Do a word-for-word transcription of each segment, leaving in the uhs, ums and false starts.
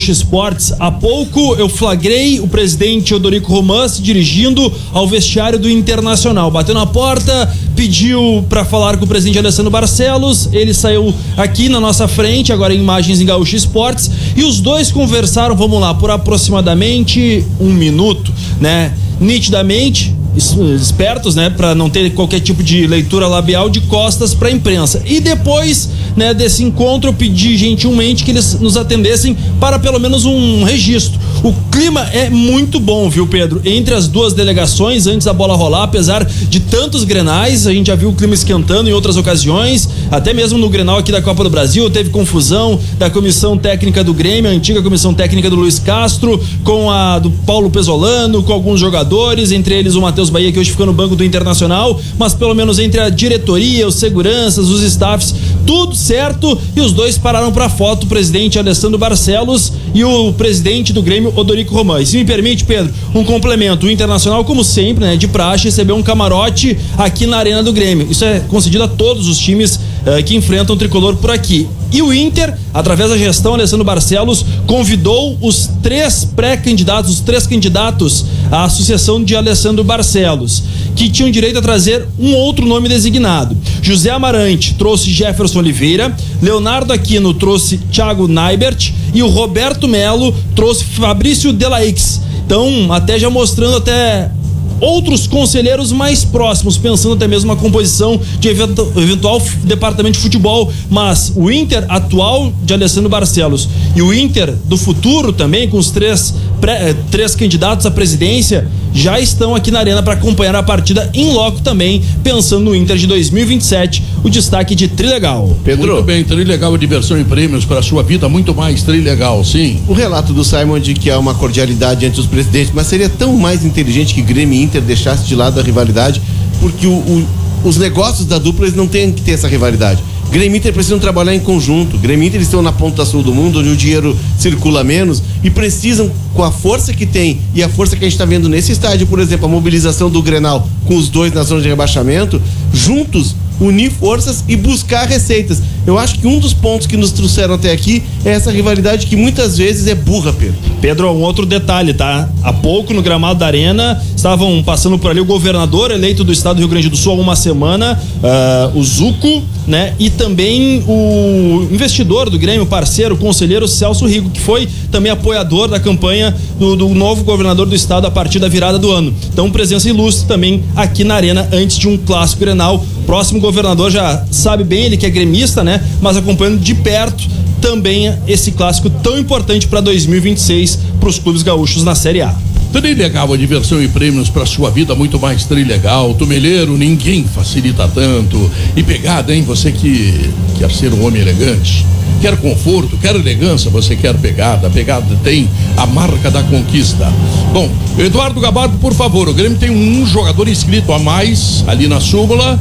Esportes. Há pouco eu flagrei o presidente Odorico Roman se dirigindo ao vestiário do Internacional. Bateu na porta, pediu para falar com o presidente Alessandro Barcelos. Ele saiu aqui na nossa frente, agora em imagens em Gaúcho Esportes, e os dois conversaram, vamos lá, por aproximadamente um minuto, né? Nitidamente espertos, né, para não ter qualquer tipo de leitura labial, de costas para a imprensa. E depois, né, desse encontro, eu pedi gentilmente que eles nos atendessem para pelo menos um registro. O clima é muito bom, viu, Pedro? Entre as duas delegações, antes da bola rolar, apesar de tantos grenais, a gente já viu o clima esquentando em outras ocasiões, até mesmo no Grenal aqui da Copa do Brasil, teve confusão da comissão técnica do Grêmio, a antiga comissão técnica do Luiz Castro, com a do Paulo Pesolano, com alguns jogadores, entre eles o Matheus Bahia, que hoje ficou no banco do Internacional, mas pelo menos entre a diretoria, os seguranças, os staffs, tudo certo, e os dois pararam para foto, o presidente Alessandro Barcelos e o presidente do Grêmio, Odorico Roman. E se me permite, Pedro, um complemento, o Internacional, como sempre, né, de praxe, recebeu um camarote aqui na Arena do Grêmio. Isso é concedido a todos os times uh, que enfrentam o tricolor por aqui. E o Inter, através da gestão Alessandro Barcelos, convidou os três pré-candidatos, os três candidatos à sucessão de Alessandro Barcelos, que tinham direito a trazer um outro nome designado. José Amarante trouxe Jefferson Oliveira, Leonardo Aquino trouxe Thiago Naibert e o Roberto Melo trouxe Fabrício Delaix. Então, até já mostrando até outros conselheiros mais próximos, pensando até mesmo na composição de eventual departamento de futebol. Mas o Inter atual de Alessandro Barcelos e o Inter do futuro também, com os três, pré, três candidatos à presidência, já estão aqui na Arena para acompanhar a partida em loco também, pensando no Inter de dois mil e vinte e sete, o destaque de Trilegal. Pedro. Muito bem, Trilegal, diversão e prêmios para a sua vida, muito mais Trilegal, sim. O relato do Simon de que há uma cordialidade entre os presidentes, mas seria tão mais inteligente que Grêmio e Inter deixasse de lado a rivalidade, porque o, o, os negócios da dupla, eles não têm que ter essa rivalidade. Grêmio e Inter precisam trabalhar em conjunto. Grêmio e Inter estão na ponta sul do mundo, onde o dinheiro circula menos, e precisam, com a força que tem e a força que a gente está vendo nesse estádio, por exemplo, a mobilização do Grenal com os dois na zona de rebaixamento, juntos unir forças e buscar receitas. Eu acho que um dos pontos que nos trouxeram até aqui é essa rivalidade que muitas vezes é burra, Pedro. Pedro, um outro detalhe, tá? Há pouco no gramado da Arena estavam passando por ali o governador eleito do estado do Rio Grande do Sul há uma semana, uh, o Zuco, né? E também o investidor do Grêmio, parceiro, conselheiro Celso Rigo, que foi também apoiador da campanha do, do novo governador do estado a partir da virada do ano. Então, presença ilustre também aqui na Arena antes de um clássico Grenal. Próximo governador já sabe bem, ele que é gremista, né? Mas acompanhando de perto também esse clássico tão importante para dois mil e vinte e seis para os clubes gaúchos na Série A. Trilegal, a diversão e prêmios para sua vida, muito mais Trilegal. Tumeleiro, ninguém facilita tanto. E pegada, hein? Você que quer ser um homem elegante, quer conforto, quer elegância, você quer pegada. A pegada tem a marca da conquista. Bom, Eduardo Gabardo, por favor, o Grêmio tem um jogador inscrito a mais ali na súmula.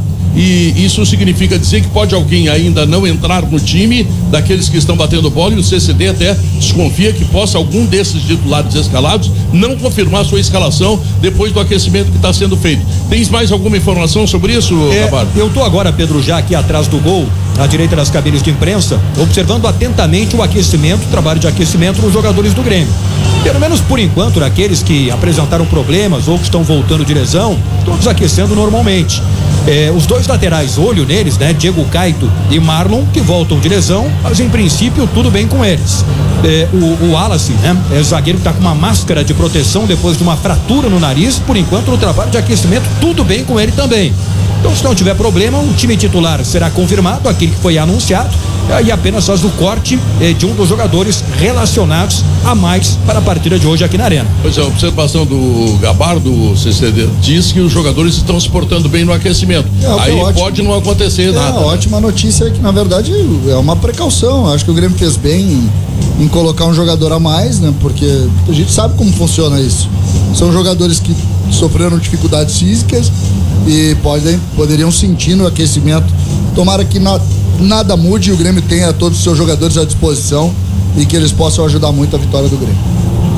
E isso significa dizer que pode alguém ainda não entrar no time daqueles que estão batendo bola, e o C C D até desconfia que possa algum desses titulares escalados não confirmar sua escalação depois do aquecimento que está sendo feito. Tens mais alguma informação sobre isso, é, Gabardo? Eu tô agora, Pedro, já aqui atrás do gol, à direita das cabines de imprensa, observando atentamente o aquecimento, o trabalho de aquecimento dos jogadores do Grêmio. Pelo menos por enquanto, aqueles que apresentaram problemas ou que estão voltando de lesão, todos aquecendo normalmente. É, os dois laterais, olho neles, né? Diego Caito e Marlon, que voltam de lesão, mas em princípio tudo bem com eles. É, o, o Wallace, né? É zagueiro que tá com uma máscara de proteção depois de uma fratura no nariz. Por enquanto, no trabalho de aquecimento, tudo bem com ele também. Então, se não tiver problema, o time titular será confirmado, aquele que foi anunciado, e apenas faz o corte eh, de um dos jogadores relacionados a mais para a partida de hoje aqui na Arena. Pois é, a observação do Gabardo, o C C D, diz que os jogadores estão se portando bem no aquecimento. É, aí é pode não acontecer é, nada. A ótima notícia é que, na verdade, é uma precaução. Acho que o Grêmio fez bem em, em colocar um jogador a mais, né? Porque a gente sabe como funciona isso. São jogadores que sofreram dificuldades físicas e podem, poderiam sentir no aquecimento. Tomara que na, nada mude e o Grêmio tenha todos os seus jogadores à disposição e que eles possam ajudar muito a vitória do Grêmio.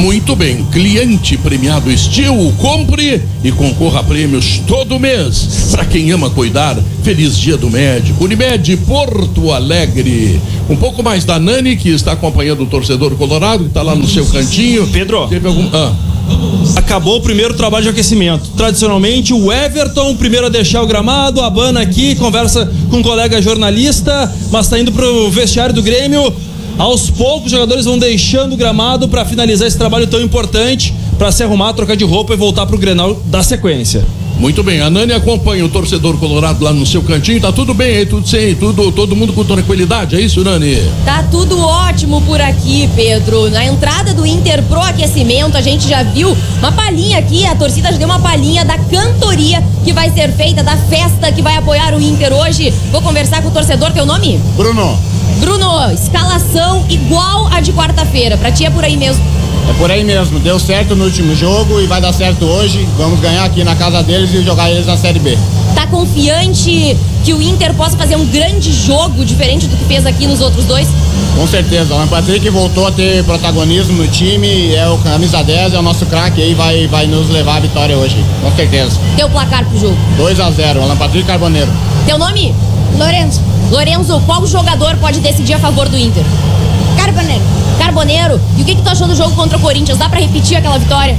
Muito bem, cliente premiado Steel, compre e concorra a prêmios todo mês. Para quem ama cuidar, feliz dia do médico. Unimed Porto Alegre. Um pouco mais da Nani, que está acompanhando o torcedor colorado, que está lá no seu cantinho. Pedro. Teve algum... Ah. Acabou o primeiro trabalho de aquecimento. Tradicionalmente, o Everton, primeiro a deixar o gramado, abana aqui, conversa com um colega jornalista, mas está indo pro vestiário do Grêmio. Aos poucos, os jogadores vão deixando o gramado para finalizar esse trabalho tão importante, para se arrumar, trocar de roupa e voltar pro Grenal da sequência. Muito bem, a Nani acompanha o torcedor colorado lá no seu cantinho. Tá tudo bem aí, tudo sem, tudo, todo mundo com tranquilidade, é isso, Nani? Tá tudo ótimo por aqui, Pedro. Na entrada do Inter pro aquecimento, a gente já viu uma palhinha aqui, a torcida já deu uma palhinha da cantoria que vai ser feita, da festa que vai apoiar o Inter hoje. Vou conversar com o torcedor, teu nome? Bruno. Bruno, escalação igual a de quarta-feira, pra ti é por aí mesmo. É por aí mesmo, deu certo no último jogo e vai dar certo hoje. Vamos ganhar aqui na casa deles e jogar eles na Série B. Tá confiante que o Inter possa fazer um grande jogo, diferente do que fez aqui nos outros dois? Com certeza, o Alan Patrick voltou a ter protagonismo no time, é o camisa dez, é o nosso craque aí, vai, vai nos levar à vitória hoje, com certeza. Teu placar pro jogo? dois a zero, Alan Patrick Carboneiro. Teu nome? Lorenzo. Lorenzo, qual jogador pode decidir a favor do Inter? Carboneiro. Carboneiro. E o que que tu achou do jogo contra o Corinthians? Dá pra repetir aquela vitória?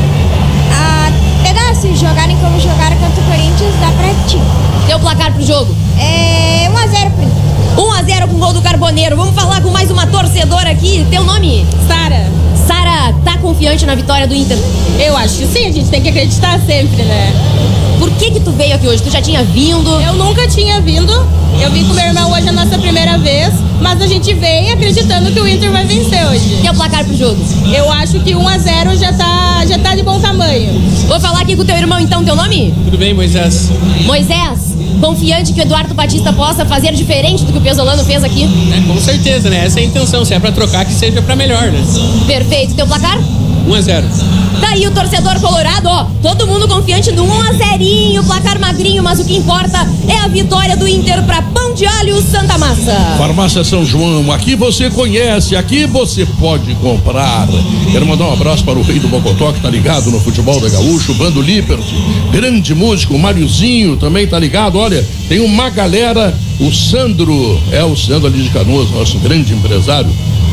Ah, pegar, se jogarem como jogaram contra o Corinthians, dá pra repetir. Teu placar pro jogo? É um a zero pro Inter. um a zero com gol do Carboneiro. Vamos falar com mais uma torcedora aqui. Teu nome? Sara. Sara, tá confiante na vitória do Inter? Eu acho que sim, a gente tem que acreditar sempre, né? Por que que tu veio aqui hoje? Tu já tinha vindo? Eu nunca tinha vindo. Eu vim com meu irmão hoje a nossa primeira vez, mas a gente vem acreditando que o Inter vai vencer hoje. Teu placar pro jogo? Eu acho que um a zero já tá, já tá de bom tamanho. Vou falar aqui com o teu irmão então, teu nome? Tudo bem, Moisés. Moisés, confiante que o Eduardo Batista possa fazer diferente do que o Pesolano fez aqui? É, com certeza, né? Essa é a intenção, se é pra trocar, que seja pra melhor, né? Perfeito. Teu placar? um a zero. Daí o torcedor colorado, ó, todo mundo confiante no um a zero, placar magrinho, mas o que importa é a vitória do Inter pra Pão de Alho Santa Massa. Farmácia São João, aqui você conhece, aqui você pode comprar. Quero mandar um abraço para o rei do Mocotó, que tá ligado no futebol da Gaúcho, Bando Lippert, grande músico, o Máriozinho também tá ligado. Olha, tem uma galera, o Sandro, é o Sandro ali de Canoas, nosso grande empresário,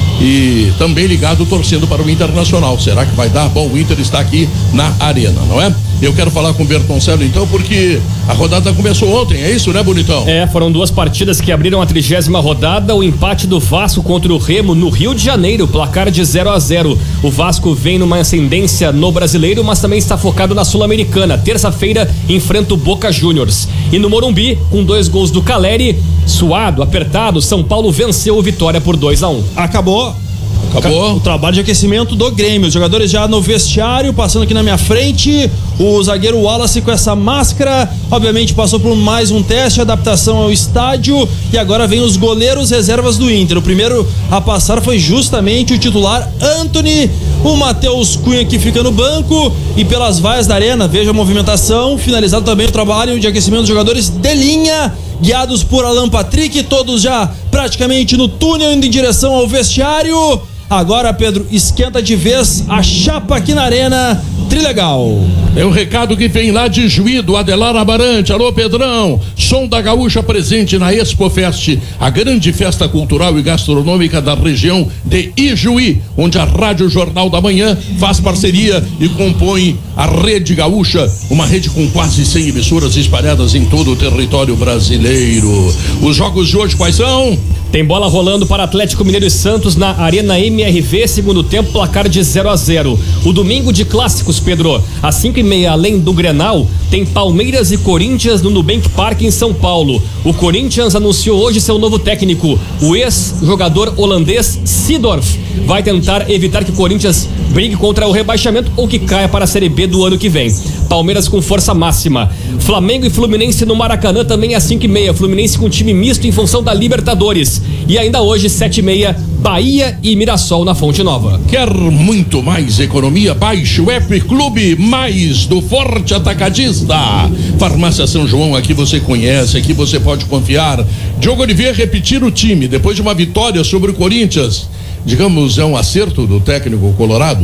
e também ligado torcendo para o Internacional. Será que vai dar? Bom, o Inter está aqui na arena, não é? Eu quero falar com o Bertoncello então, porque a rodada começou ontem, é isso, né, bonitão? É, foram duas partidas que abriram a trigésima rodada. O empate do Vasco contra o Remo no Rio de Janeiro, placar de zero a zero. O Vasco vem numa ascendência no Brasileiro, mas também está focado na Sul-Americana. Terça-feira enfrenta o Boca Juniors. E no Morumbi, com dois gols do Caleri, suado, apertado, São Paulo venceu o Vitória por dois a um. Acabou. Acabou o trabalho de aquecimento do Grêmio. Os jogadores já no vestiário, passando aqui na minha frente. O zagueiro Wallace com essa máscara, obviamente passou por mais um teste, adaptação ao estádio. E agora vem os goleiros reservas do Inter. O primeiro a passar foi justamente o titular Antony. O Matheus Cunha que fica no banco. E pelas vaias da arena, veja a movimentação. Finalizado também o trabalho de aquecimento dos jogadores de linha, guiados por Alan Patrick, todos já praticamente no túnel indo em direção ao vestiário. Agora, Pedro, esquenta de vez a chapa aqui na arena. Trilegal. É um recado que vem lá de Juí, do Adelar Amarante. Alô, Pedrão. Som da Gaúcha presente na Expofest, a grande festa cultural e gastronômica da região de Ijuí, onde a Rádio Jornal da Manhã faz parceria e compõe a Rede Gaúcha, uma rede com quase cem emissoras espalhadas em todo o território brasileiro. Os jogos de hoje quais são? Tem bola rolando para Atlético Mineiro e Santos na Arena M R V, segundo tempo, placar de zero a zero. O domingo de clássicos, Pedro, às cinco e meia, além do Grenal, tem Palmeiras e Corinthians no Nubank Park em São Paulo. O Corinthians anunciou hoje seu novo técnico, o ex-jogador holandês Seedorf. Vai tentar evitar que o Corinthians brigue contra o rebaixamento ou que caia para a Série B do ano que vem. Palmeiras com força máxima. Flamengo e Fluminense no Maracanã também às cinco e meia. Fluminense com time misto em função da Libertadores. E ainda hoje, sete e meia, Bahia e Mirassol na Fonte Nova. Quer muito mais economia? Baixe o App Clube Mais do Forte Atacadista. Farmácia São João, aqui você conhece, aqui você pode confiar. Diogo Oliveira repetir o time depois de uma vitória sobre o Corinthians. Digamos, é um acerto do técnico colorado?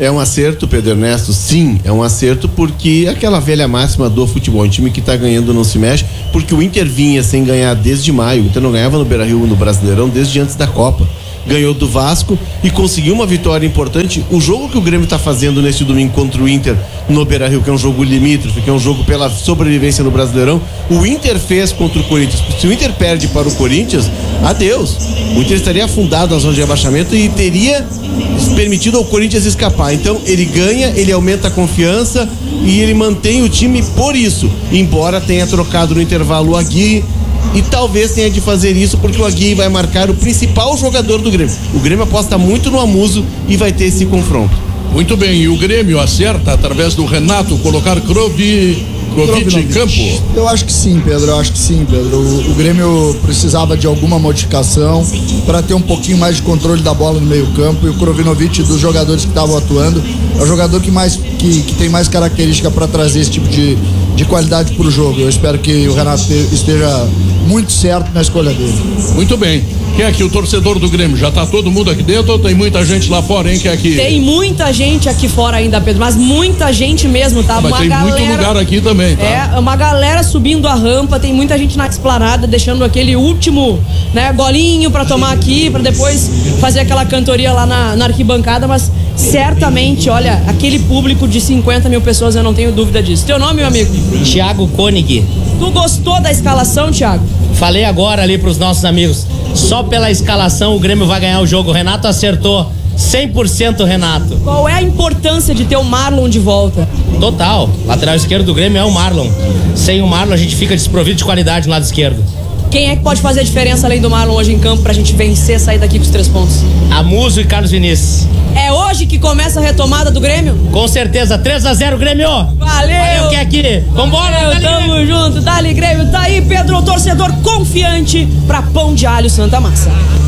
É um acerto, Pedro Ernesto? Sim, é um acerto, porque aquela velha máxima do futebol, um time que tá ganhando não se mexe, porque o Inter vinha sem ganhar desde maio, o Inter não ganhava no Beira-Rio no Brasileirão desde antes da Copa. Ganhou do Vasco e conseguiu uma vitória importante. O jogo que o Grêmio está fazendo neste domingo contra o Inter no Beira-Rio, que é um jogo limítrofe, que é um jogo pela sobrevivência no Brasileirão, o Inter fez contra o Corinthians. Se o Inter perde para o Corinthians, adeus. O Inter estaria afundado na zona de abaixamento e teria permitido ao Corinthians escapar. Então ele ganha, ele aumenta a confiança e ele mantém o time por isso, embora tenha trocado no intervalo o Aguirre. E talvez tenha de fazer isso porque o Aguirre vai marcar o principal jogador do Grêmio. O Grêmio aposta muito no Amuso e vai ter esse confronto. Muito bem, e o Grêmio acerta através do Renato colocar Krovi, Krovic em campo? Eu acho que sim, Pedro, eu acho que sim, Pedro. O, o Grêmio precisava de alguma modificação para ter um pouquinho mais de controle da bola no meio campo, e o Krovinovic, dos jogadores que estavam atuando, é o jogador que, mais, que, que tem mais característica para trazer esse tipo de, de qualidade para o jogo. Eu espero que o Renato esteja muito certo na escolha dele. Muito bem. Quem é aqui, o torcedor do Grêmio? Já tá todo mundo aqui dentro ou tem muita gente lá fora, hein? Quem é aqui? Tem muita gente aqui fora ainda, Pedro, mas muita gente mesmo, tá? Mas uma tem galera, muito lugar aqui também, tá? É, uma galera subindo a rampa, tem muita gente na esplanada, deixando aquele último, né, golinho pra tomar aqui, pra depois fazer aquela cantoria lá na, na arquibancada, mas certamente, olha, aquele público de cinquenta mil pessoas, eu não tenho dúvida disso. Teu nome, meu amigo? Thiago Koenig. Tu gostou da escalação, Thiago? Falei agora ali pros nossos amigos, só pela escalação o Grêmio vai ganhar o jogo. O Renato acertou cem por cento, Renato. Qual é a importância de ter o Marlon de volta? Total, lateral esquerdo do Grêmio é o Marlon. Sem o Marlon a gente fica desprovido de qualidade no lado esquerdo. Quem é que pode fazer a diferença além do Marlon hoje em campo pra gente vencer, sair daqui com os três pontos? Amuso e Carlos Vinícius. É hoje que começa a retomada do Grêmio? Com certeza, três a zero Grêmio. Valeu! Valeu, que é aqui. Vambora, Valeu, tamo Grêmio. junto, dali Grêmio. Tá aí, Pedro, o torcedor confiante pra Pão de Alho Santa Massa.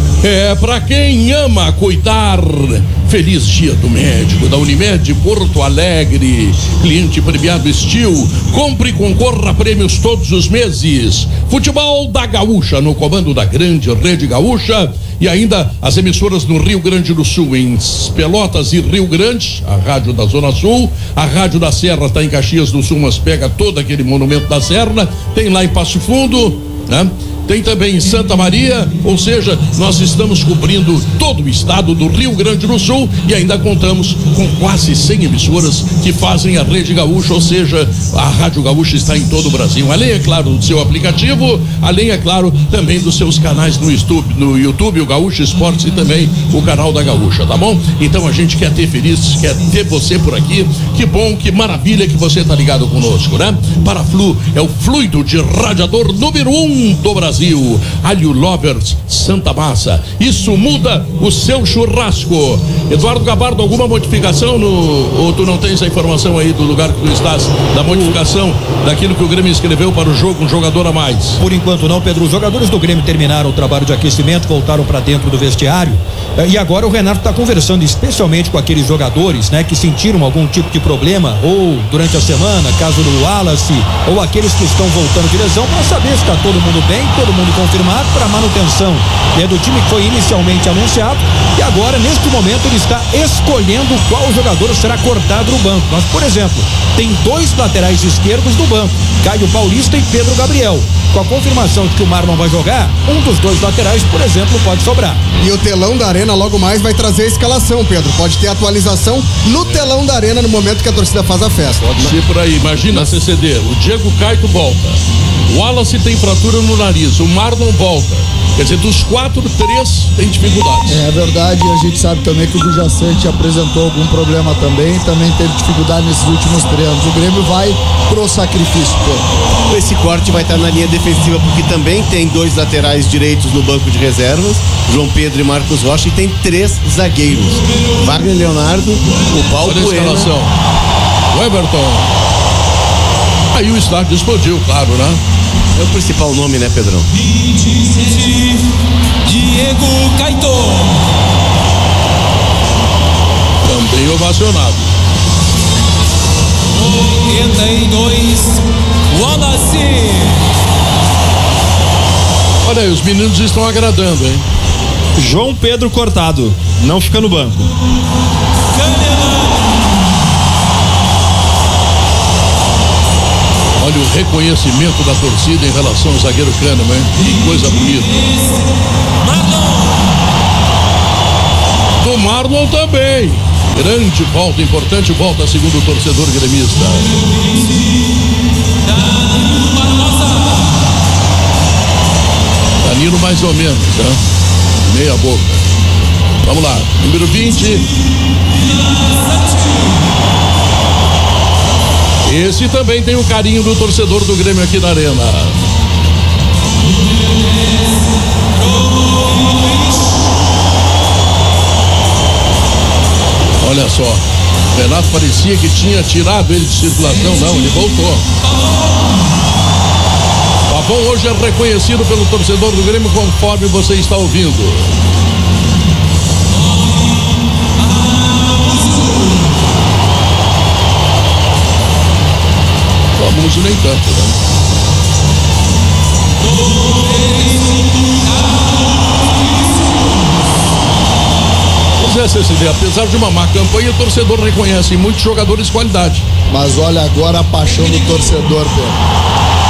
É, pra quem ama cuidar, feliz dia do médico, da Unimed Porto Alegre, cliente premiado Steel, compre e concorra a prêmios todos os meses. Futebol da Gaúcha, no comando da grande Rede Gaúcha, e ainda as emissoras no Rio Grande do Sul, em Pelotas e Rio Grande, a rádio da Zona Sul, a rádio da Serra está em Caxias do Sul, mas pega todo aquele monumento da Serra, tem lá em Passo Fundo, né? Tem também em Santa Maria, ou seja, nós estamos cobrindo todo o estado do Rio Grande do Sul e ainda contamos com quase cem emissoras que fazem a Rede Gaúcha, ou seja, a Rádio Gaúcha está em todo o Brasil. Além, é claro, do seu aplicativo, além, é claro, também dos seus canais no YouTube, no YouTube, o Gaúcha Esportes e também o canal da Gaúcha, tá bom? Então a gente quer ter feliz, quer ter você por aqui. Que bom, que maravilha que você tá ligado conosco, né? Paraflu é o fluido de radiador número um do Brasil. Alho Lovers Santa Massa. Isso muda o seu churrasco. Eduardo Gabardo, alguma modificação no, ou tu não tens a informação aí do lugar que tu estás, da modificação daquilo que o Grêmio escreveu para o jogo, um jogador a mais? Por enquanto não, Pedro. Os jogadores do Grêmio terminaram o trabalho de aquecimento, voltaram para dentro do vestiário, e agora o Renato está conversando especialmente com aqueles jogadores, né, que sentiram algum tipo de problema ou durante a semana, caso do Wallace, ou aqueles que estão voltando de lesão, para saber se está todo mundo bem, todo mundo confirmado para manutenção, né, do time que foi inicialmente anunciado, e agora neste momento ele está escolhendo qual jogador será cortado no banco. Mas, por exemplo, tem dois laterais esquerdos do banco, Caio Paulista e Pedro Gabriel. Com a confirmação de que o Marlon vai jogar, um dos dois laterais, por exemplo, pode sobrar. E o telão da Arena logo mais vai trazer a escalação, Pedro. Pode ter atualização no telão da Arena no momento que a torcida faz a festa. Pode ser por aí. Imagina a C C D. O Diego Caito volta. O Wallace tem fratura no nariz. O Marlon volta. Quer dizer, dos quatro, três tem dificuldades. É verdade, e a gente sabe também que o Vijaçante apresentou algum problema também, também teve dificuldade nesses últimos treinos. O Grêmio vai pro sacrifício, Pedro. Esse corte vai estar na linha defensiva, porque também tem dois laterais direitos no banco de reservas, João Pedro e Marcos Rocha, e tem três zagueiros, Wagner Leonardo, o Paulo Olha a escalação. O Everton. Aí o estádio explodiu, claro, né? É o principal nome, né, Pedrão? Diego Caito. Também ovacionado. oitenta e dois, Wallace. Olha aí, os meninos estão agradando, hein? João Pedro cortado, não fica no banco. Kahneman. Olha o reconhecimento da torcida em relação ao zagueiro Kahneman, hein? Que coisa bonita. Do Marlon também. Grande volta, importante volta, segundo o torcedor gremista. Danilo mais ou menos, né? Meia boca. Vamos lá, número vinte. Esse também tem o carinho do torcedor do Grêmio aqui na Arena. Olha só, Renato parecia que tinha tirado ele de circulação, não, ele voltou. Pavão hoje é reconhecido pelo torcedor do Grêmio conforme você está ouvindo. Famoso nem tanto, né? Pois é, C C D, apesar de uma má campanha, o torcedor reconhece em muitos jogadores qualidade. Mas olha agora a paixão do torcedor, Pedro.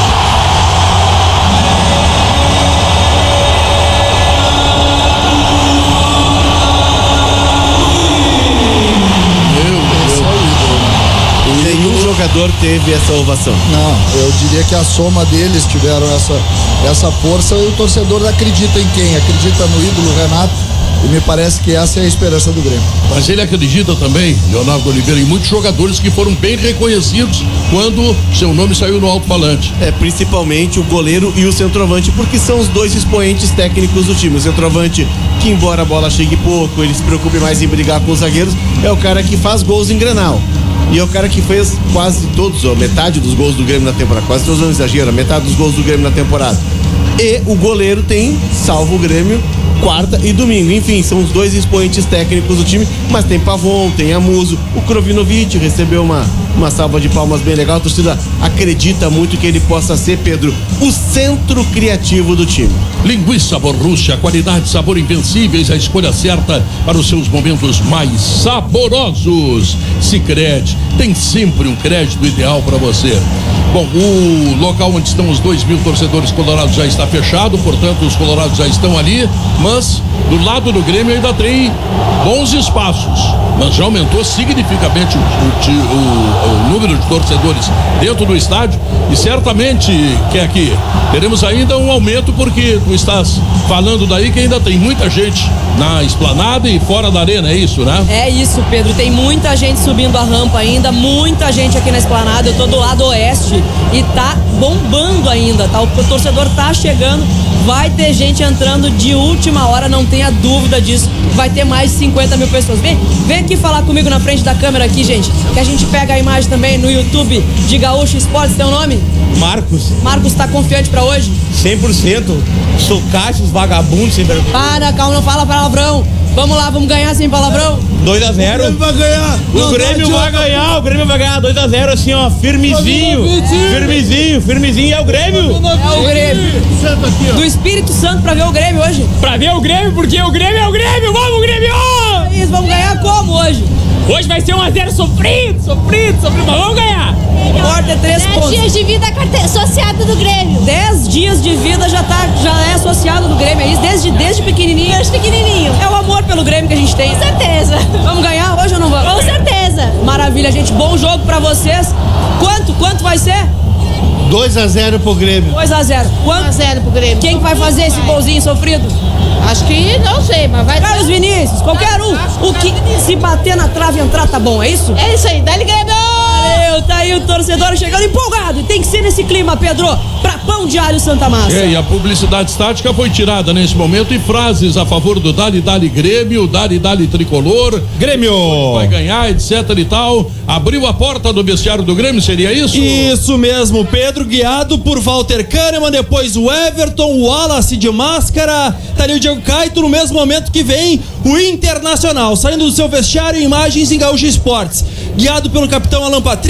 Nenhum jogador teve essa ovação. Não, eu diria que a soma deles tiveram essa, essa força e o torcedor acredita em quem? Acredita no ídolo Renato e me parece que essa é a esperança do Grêmio. Mas ele acredita também, Leonardo Oliveira, em muitos jogadores que foram bem reconhecidos quando seu nome saiu no alto-falante. É, principalmente o goleiro e o centroavante, porque são os dois expoentes técnicos do time. O centroavante, que embora a bola chegue pouco, ele se preocupe mais em brigar com os zagueiros, é o cara que faz gols em Grenal. E é o cara que fez quase todos, ó, metade dos gols do Grêmio na temporada. Quase todos, não exagero, metade dos gols do Grêmio na temporada. E o goleiro tem, salvo o Grêmio, quarta e domingo. Enfim, são os dois expoentes técnicos do time, mas tem Pavon, tem Amuso, o Krovinovic recebeu uma, uma salva de palmas bem legal. A torcida acredita muito que ele possa ser, Pedro, o centro criativo do time. Linguiça Borussia, qualidade, sabor invencíveis, a escolha certa para os seus momentos mais saborosos. Sicredi, tem sempre um crédito ideal para você. Bom, o local onde estão os dois mil torcedores colorados já está fechado, portanto os colorados já estão ali, mas do lado do Grêmio ainda tem bons espaços, mas já aumentou significativamente o, o, o, o número de torcedores dentro do estádio e certamente, que aqui teremos ainda um aumento, porque tu estás falando daí que ainda tem muita gente na esplanada e fora da arena, é isso, né? É isso, Pedro, tem muita gente subindo a rampa ainda, muita gente aqui na esplanada. Eu tô do lado oeste e tá bombando ainda, tá? O torcedor tá chegando, vai ter gente entrando de última hora, não tenha dúvida disso. Vai ter mais de cinquenta mil pessoas. Vem, vem aqui falar comigo na frente da câmera aqui, gente, que a gente pega a imagem também no YouTube de Gaúcho Esportes. Teu nome? Marcos. Marcos, tá confiante pra hoje? cem por cento. Sucates, vagabundos, sem vergonha. Para, calma, não fala palavrão. Vamos lá, vamos ganhar sem palavrão? dois a zero. O Grêmio vai ganhar. O Não Grêmio vai ganhar, o Grêmio vai ganhar dois a zero, assim, ó, firmezinho. Firmezinho, firmezinho. É o Grêmio. É o Grêmio. Do Espírito Santo pra ver o Grêmio hoje. Pra ver o Grêmio, porque o Grêmio é o Grêmio. Vamos, Grêmio! É isso, vamos ganhar como hoje? Hoje vai ser um a zero sofrido, sofrido, sofrido, mas vamos ganhar. Importa é três pontos. dez dias de vida associado do Grêmio. dez dias de vida já, tá, já é associado do Grêmio, é isso? Desde, desde pequenininho. Desde pequenininho. É o amor pelo Grêmio que a gente tem. Com certeza. Vamos ganhar hoje ou não vamos? Com certeza. Maravilha, gente. Bom jogo pra vocês. Quanto? Quanto vai ser? dois a zero pro Grêmio. dois a zero. Quanto? um a zero pro Grêmio. Quem que vai fazer esse golzinho sofrido? Acho que não sei, mas vai. Carlos Vinícius, qualquer um. O que se bater na trave e entrar tá bom, é isso? É isso aí, dá-lhe Grêmio! Valeu, tá aí o torcedor chegando empolgado. Tem que ser nesse clima, Pedro, pra Pão Diário Santa Massa. É, e a publicidade estática foi tirada nesse momento e frases a favor do Dali Dali Grêmio, Dali Dali Tricolor, Grêmio vai ganhar, etc e tal. Abriu a porta do vestiário do Grêmio, seria isso? Isso mesmo, Pedro, guiado por Walter Kahneman, depois o Everton, o Wallace de máscara, tá ali o Diego Caito, no mesmo momento que vem o Internacional, saindo do seu vestiário, imagens em Gaúcho Esportes, guiado pelo capitão Alan Patrick.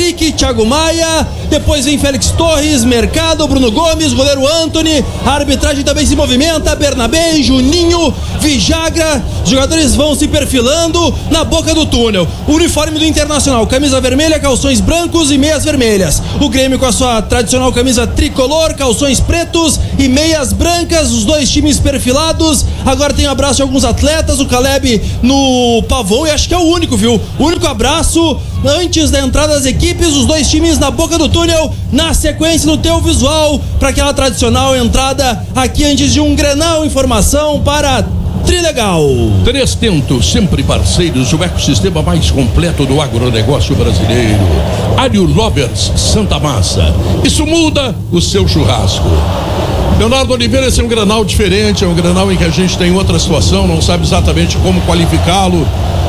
Patrick, Thiago Maia, depois vem Félix Torres, Mercado, Bruno Gomes, goleiro Anthony, a arbitragem também se movimenta, Bernabé, Juninho, Vijagra, os jogadores vão se perfilando na boca do túnel. O uniforme do Internacional, camisa vermelha, calções brancos e meias vermelhas. O Grêmio com a sua tradicional camisa tricolor, calções pretos e meias brancas, os dois times perfilados. Agora tem um abraço de alguns atletas, o Caleb no pavão, e acho que é o único, viu? O único abraço antes da entrada das equipes, os dois times na boca do túnel, na sequência no teu visual, para aquela tradicional entrada aqui antes de um Grenal. Informação para Trilegal. Três Tentos, sempre parceiros, o ecossistema mais completo do agronegócio brasileiro. Alho Lovers Santa Massa. Isso muda o seu churrasco. Leonardo Oliveira, esse é um Grenal diferente, é um Grenal em que a gente tem outra situação, não sabe exatamente como qualificá-lo.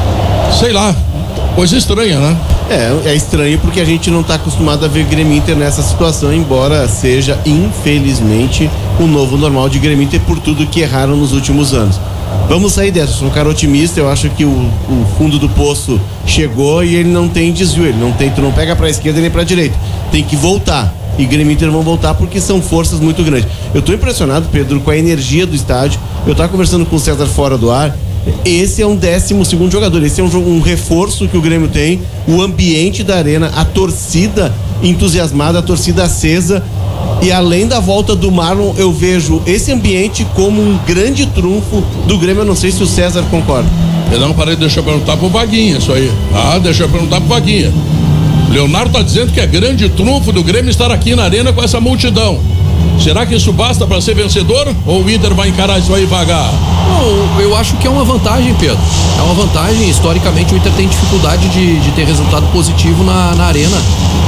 Sei lá, coisa estranha, né? É, é estranho porque a gente não está acostumado a ver Grêmio Inter nessa situação, embora seja, infelizmente, o novo normal de Grêmio Inter por tudo que erraram nos últimos anos. Vamos sair dessa, eu sou um cara otimista, eu acho que o, o fundo do poço chegou e ele não tem desvio, ele não tem, tu não pega pra esquerda nem pra direita, tem que voltar. E Grêmio Inter vão voltar porque são forças muito grandes. Eu tô impressionado, Pedro, com a energia do estádio. Eu tava conversando com o César fora do ar. Esse é um décimo segundo jogador, esse é um, um reforço que o Grêmio tem, o ambiente da arena, a torcida entusiasmada, a torcida acesa. E além da volta do Marlon, eu vejo esse ambiente como um grande trunfo do Grêmio. Eu não sei se o César concorda. Eu não parei, deixa eu perguntar pro Vaguinha isso aí. Ah, deixa eu perguntar pro Vaguinha. Leonardo tá dizendo que é grande trunfo do Grêmio estar aqui na arena com essa multidão. Será que isso basta para ser vencedor? Ou o Inter vai encarar isso aí vagar? Não, eu acho que é uma vantagem, Pedro. É uma vantagem. Historicamente, o Inter tem dificuldade de, de ter resultado positivo na, na arena.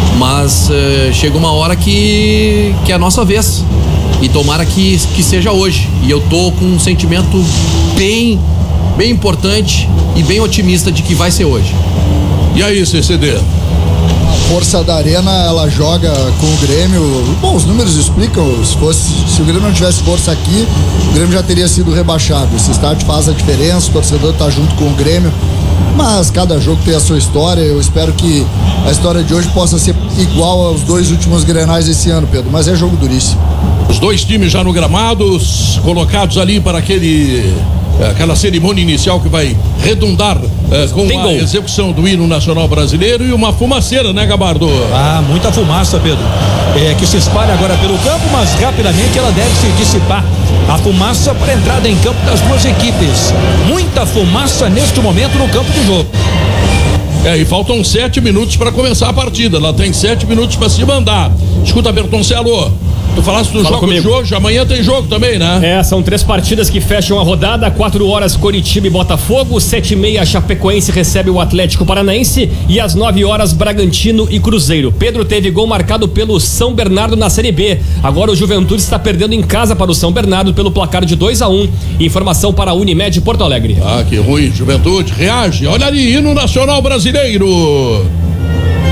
Mas eh, chega uma hora que, que é a nossa vez. E tomara que, que seja hoje. E eu tô com um sentimento bem, bem importante e bem otimista de que vai ser hoje. E aí, C C D? Força da Arena, ela joga com o Grêmio. Bom, os números explicam. Se, fosse, se o Grêmio não tivesse força aqui, o Grêmio já teria sido rebaixado. Esse estádio faz a diferença, o torcedor tá junto com o Grêmio. Mas cada jogo tem a sua história. Eu espero que a história de hoje possa ser igual aos dois últimos Grenais esse ano, Pedro. Mas é jogo duríssimo. Os dois times já no gramado, colocados ali para aquele... aquela cerimônia inicial que vai redundar uh, com Tem a gol. execução do hino nacional brasileiro e uma fumaceira, né, Gabardo? Ah, muita fumaça, Pedro. É, que se espalha agora pelo campo, mas rapidamente ela deve se dissipar. A fumaça para a entrada em campo das duas equipes. Muita fumaça neste momento no campo de jogo. É, e faltam sete minutos para começar a partida. Ela tem sete minutos para se mandar. Escuta, Bertoncelo. Tu falaste do jogo de hoje, amanhã tem jogo também, né? É, são três partidas que fecham a rodada, quatro horas Coritiba e Botafogo, sete e meia Chapecoense recebe o Atlético Paranaense e às nove horas Bragantino e Cruzeiro. Pedro teve gol marcado pelo São Bernardo na Série B. Agora o Juventude está perdendo em casa para o São Bernardo pelo placar de dois a um. Informação para a Unimed Porto Alegre. Ah, que ruim, Juventude, reage. Olha ali, hino nacional brasileiro.